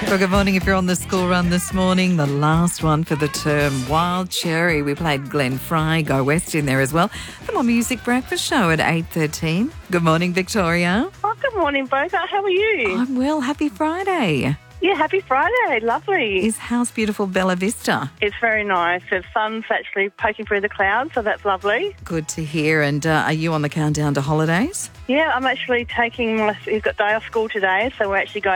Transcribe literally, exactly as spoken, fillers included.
Well, good morning if you're on the school run this morning. The last one for the term. Wild Cherry. We played Glenn Fry, Go West in there as well. The More Music Breakfast Show at eight thirteen. Good morning, Victoria. Oh, good morning, both. How are you? I'm well. Happy Friday. Yeah, happy Friday. Lovely. Is how's beautiful Bella Vista? It's very nice. The sun's actually poking through the clouds, so that's lovely. Good to hear. And uh, are you on the countdown to holidays? Yeah, I'm actually taking my... We've got day off school today, so we're actually going